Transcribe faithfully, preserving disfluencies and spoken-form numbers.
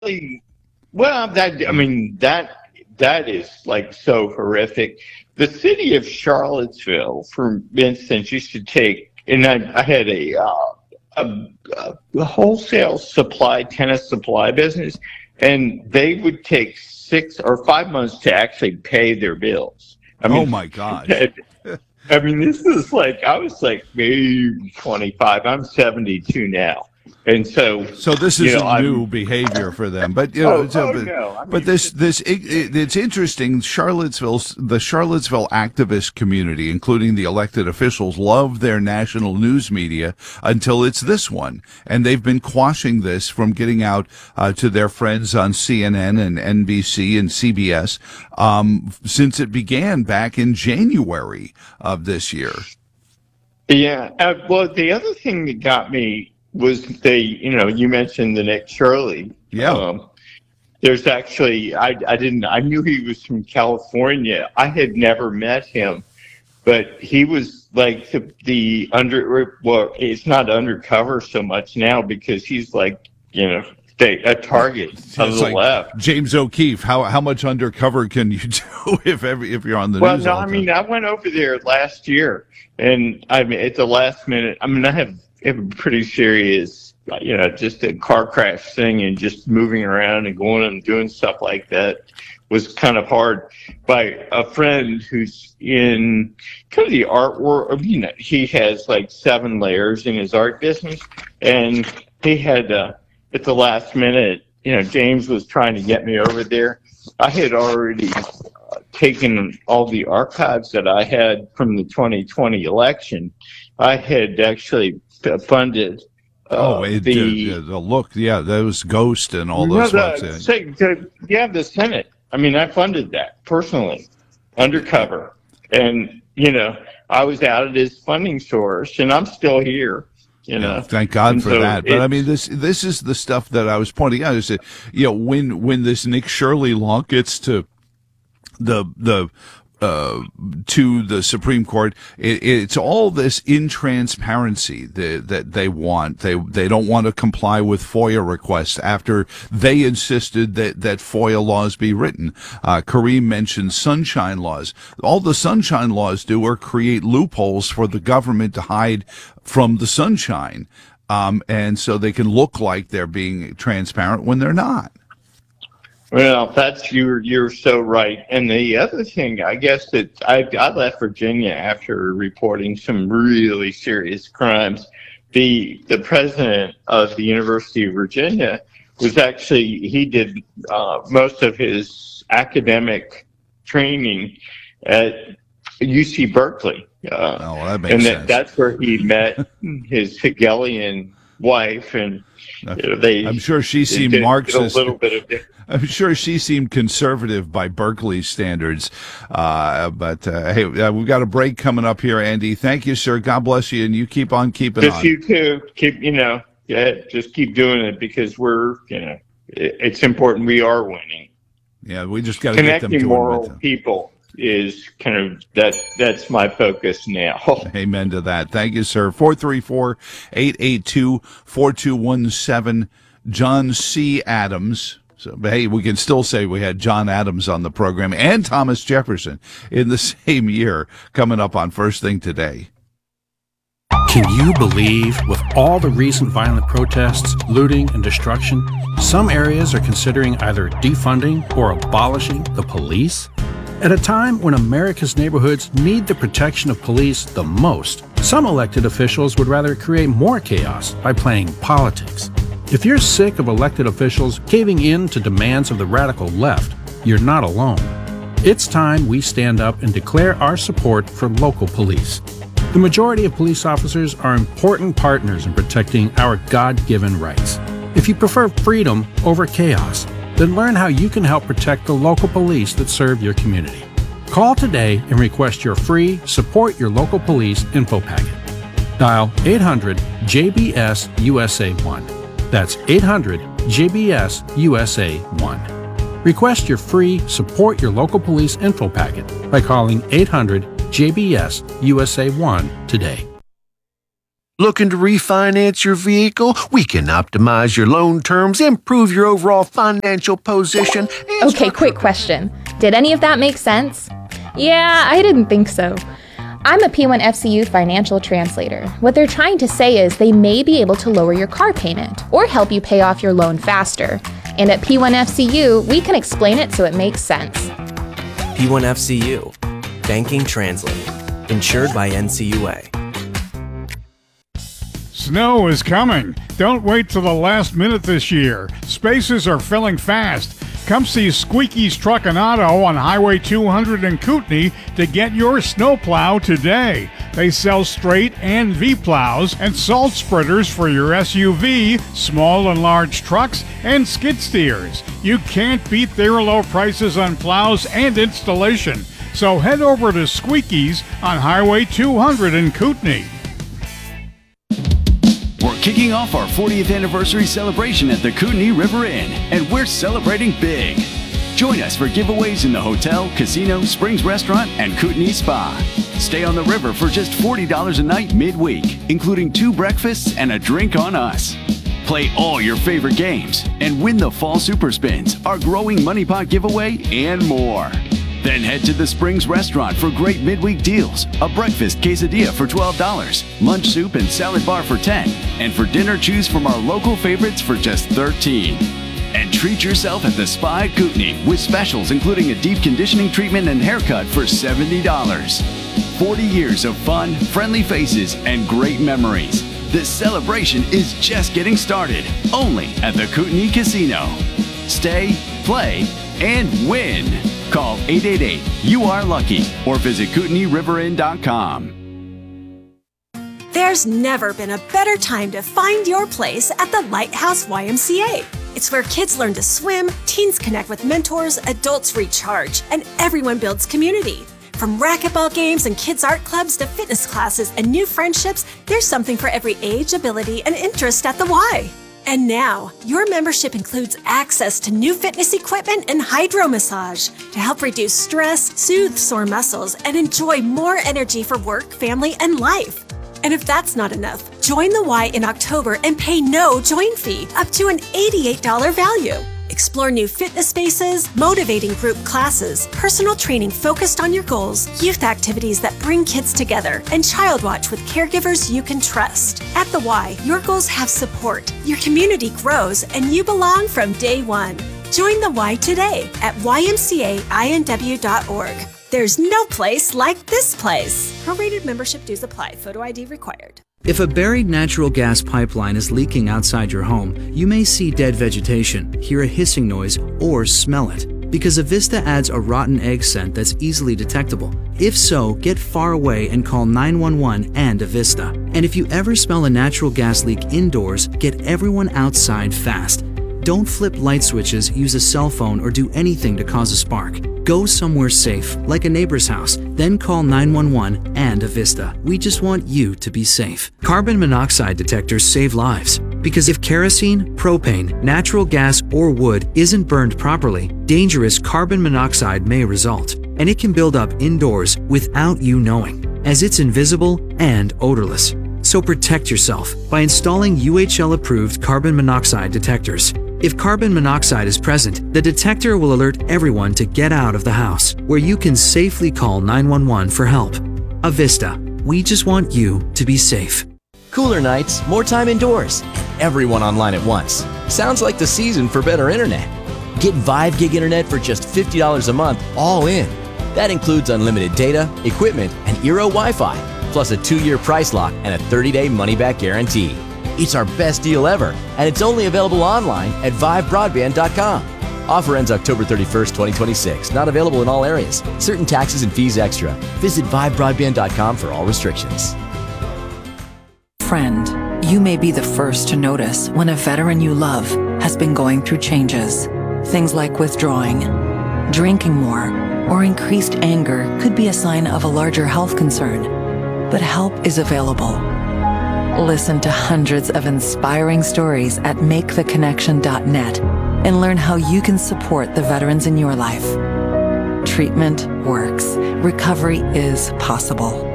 really, well, that, I mean, that, that is like so horrific. The city of Charlottesville, for instance, used to take, and I, I had a, uh, a, a wholesale supply, tennis supply business, and they would take six or five months to actually pay their bills. I mean, oh my gosh. I mean, this is like, I was like maybe twenty-five. I'm seventy-two now. And so, so this is you know, a new I'm, behavior for them, but you know, oh, so, oh, but, no. I mean, but this this it, it, it's interesting. Charlottesville, the Charlottesville activist community, including the elected officials, love their national news media until it's this one, and they've been quashing this from getting out uh, to their friends on C N N and N B C and C B S um, since it began back in January of this year. Yeah. Uh, well, the other thing that got me was they, you know, you mentioned the Nick Shirley. Yeah. Um, there's actually, I, I didn't, I knew he was from California. I had never met him, but he was like the, the under, well, it's not undercover so much now because he's like, you know, they, a target on It's the like left. James O'Keefe, how how much undercover can you do if every, if you're on the well, news? Well, no, all I the mean, time? I went over there last year, and I mean, at the last minute, I mean, I have, have a pretty serious, you know, just a car crash thing, and just moving around and going and doing stuff like that was kind of hard. By a friend who's in kind of the art world, you know, he has like seven layers in his art business, and he had, uh, at the last minute, you know, James was trying to get me over there. I had already uh, taken all the archives that I had from the twenty twenty election. I had actually funded uh, oh, it, the, uh, the look, yeah, that was Ghost and all no, those the, folks. say, the, yeah, the Senate. I mean, I funded that personally, undercover. And, you know, I was out at his funding source, and I'm still here. You know, yeah, thank God and for so that. But I mean, this this is the stuff that I was pointing out. Is that, you know, when when this Nick Shirley law gets to the the uh, to the Supreme Court, it, it's all this intransparency that, that they want. They they don't want to comply with FOIA requests after they insisted that, that FOIA laws be written. Uh, Kareem mentioned sunshine laws. All the sunshine laws do are create loopholes for the government to hide from the sunshine, um, and so they can look like they're being transparent when they're not. Well, that's you're you're so right. And the other thing, I guess that I I left Virginia after reporting some really serious crimes. The the president of the University of Virginia was actually he did uh, most of his academic training at U C Berkeley. Uh, oh, well, that makes and that, sense. that's where he met his Hegelian wife, and you know, they. I'm sure she seemed did, Marxist. Did a little bit of. I'm sure she seemed conservative by Berkeley standards. Uh, but uh, hey, uh, we've got a break coming up here, Andy. Thank you, sir. God bless you, and you keep on keeping just on. You too. Keep you know, yeah, just keep doing it because we're you know, it, it's important. We are winning. Yeah, we just got to get them to connecting moral them. people is kind of that. That's my focus now. Amen to that. Thank you, sir. Four three four eight eight two four two one seven. John C. Adams. So, hey, we can still say we had John Adams on the program and Thomas Jefferson in the same year coming up on First Thing Today. Can you believe, with all the recent violent protests, looting, and destruction, some areas are considering either defunding or abolishing the police? At a time when America's neighborhoods need the protection of police the most, some elected officials would rather create more chaos by playing politics. If you're sick of elected officials caving in to demands of the radical left, you're not alone. It's time we stand up and declare our support for local police. The majority of police officers are important partners in protecting our God-given rights. If you prefer freedom over chaos, then learn how you can help protect the local police that serve your community. Call today and request your free Support Your Local Police info packet. Dial eight hundred J B S U S A one. That's eight hundred J B S U S A one. Request your free Support Your Local Police info packet by calling eight hundred J B S U S A one today. Looking to refinance your vehicle? We can optimize your loan terms, improve your overall financial position. and Okay, quick question. Did any of that make sense? Yeah, I didn't think so. I'm a P one F C U financial translator. What they're trying to say is they may be able to lower your car payment or help you pay off your loan faster. And at P one F C U, we can explain it so it makes sense. P one F C U, Banking Translated, insured by N C U A. Snow is coming. Don't wait till the last minute this year. Spaces are filling fast. Come see Squeaky's Truck and Auto on Highway two hundred in Kootenai to get your snowplow today. They sell straight and V plows and salt spreaders for your S U V, small and large trucks, and skid steers. You can't beat their low prices on plows and installation. So head over to Squeaky's on Highway two hundred in Kootenai. We're kicking off our fortieth anniversary celebration at the Kootenai River Inn, and we're celebrating big. Join us for giveaways in the hotel, casino, Springs Restaurant, and Kootenai Spa. Stay on the river for just forty dollars a night midweek, including two breakfasts and a drink on us. Play all your favorite games and win the Fall Super Spins, our growing Money Pot giveaway, and more. Then head to the Springs Restaurant for great midweek deals. A breakfast quesadilla for twelve dollars, lunch soup and salad bar for ten dollars, and for dinner choose from our local favorites for just thirteen dollars. And treat yourself at the Spa at Kootenai with specials including a deep conditioning treatment and haircut for seventy dollars. forty years of fun, friendly faces, and great memories. This celebration is just getting started, only at the Kootenai Casino. Stay, play, and win. Call eight eight eight, you are lucky or visit Kootenai River Inn dot com. There's never been a better time to find your place at the Lighthouse Y M C A. It's where kids learn to swim, teens connect with mentors, adults recharge, and everyone builds community. From racquetball games and kids' art clubs to fitness classes and new friendships, there's something for every age, ability, and interest at the Y. And now, your membership includes access to new fitness equipment and hydro massage to help reduce stress, soothe sore muscles, and enjoy more energy for work, family, and life. And if that's not enough, join the Y in October and pay no join fee, up to an eighty-eight dollars value. Explore new fitness spaces, motivating group classes, personal training focused on your goals, youth activities that bring kids together, and Child Watch with caregivers you can trust. At the Y, your goals have support, your community grows, and you belong from day one. Join the Y today at Y M C A I N W dot org. There's no place like this place. Prorated membership dues apply. Photo I D required. If a buried natural gas pipeline is leaking outside your home, you may see dead vegetation, hear a hissing noise, or smell it, because Avista adds a rotten egg scent that's easily detectable. If so, get far away and call nine one one and Avista. And if you ever smell a natural gas leak indoors, get everyone outside fast. Don't flip light switches, use a cell phone, or do anything to cause a spark. Go somewhere safe, like a neighbor's house, then call nine one one and Avista. We just want you to be safe. Carbon monoxide detectors save lives, because if kerosene, propane, natural gas, or wood isn't burned properly, dangerous carbon monoxide may result, and it can build up indoors without you knowing, as it's invisible and odorless. So protect yourself by installing U H L-approved carbon monoxide detectors. If carbon monoxide is present, the detector will alert everyone to get out of the house, where you can safely call nine one one for help. Avista, we just want you to be safe. Cooler nights, more time indoors, and everyone online at once. Sounds like the season for better internet. Get five gig internet for just fifty dollars a month, all in. That includes unlimited data, equipment, and Eero Wi-Fi, plus a two-year price lock and a thirty-day money-back guarantee. It's our best deal ever, and it's only available online at vive broadband dot com. Offer ends October thirty-first, twenty twenty-six. Not available in all areas. Certain taxes and fees extra. Visit vive broadband dot com for all restrictions. Friend, you may be the first to notice when a veteran you love has been going through changes. Things like withdrawing, drinking more, or increased anger could be a sign of a larger health concern. But help is available. Listen to hundreds of inspiring stories at make the connection dot net and learn how you can support the veterans in your life. Treatment works. Recovery is possible.